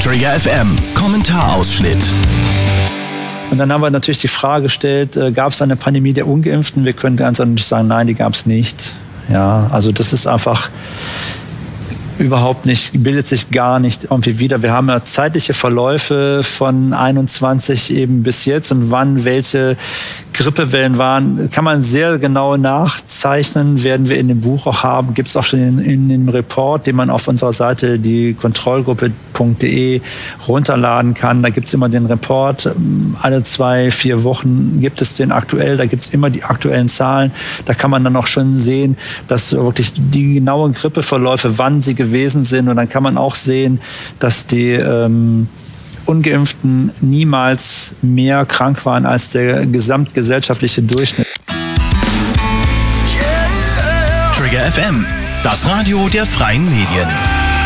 Trigger FM, Kommentarausschnitt. Und dann haben wir natürlich die Frage gestellt, gab es eine Pandemie der Ungeimpften? Wir können ganz ehrlich sagen, nein, die gab es nicht. Ja, also das ist einfach überhaupt nicht, bildet sich gar nicht irgendwie wieder. Wir haben ja zeitliche Verläufe von 21 eben bis jetzt und wann welche Grippewellen waren, kann man sehr genau nachzeichnen, werden wir in dem Buch auch haben, gibt es auch schon in dem Report, den man auf unserer Seite, die kontrollgruppe.de, runterladen kann. Da gibt es immer den Report, alle 2-4 Wochen gibt es den aktuell, da gibt es immer die aktuellen Zahlen. Da kann man dann auch schon sehen, dass wirklich die genauen Grippeverläufe, wann sie gewesen sind, und dann kann man auch sehen, dass die Ungeimpften niemals mehr krank waren als der gesamtgesellschaftliche Durchschnitt. Trigger FM, das Radio der freien Medien.